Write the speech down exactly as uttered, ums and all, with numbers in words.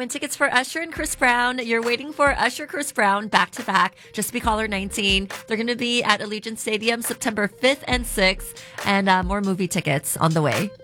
win tickets for Usher and Chris Brown. You're waiting for Usher, Chris Brown back to back. Just be caller nineteen. They're going to be at Allegiant Stadium September fifth and sixth. And uh, more movie tickets on the way.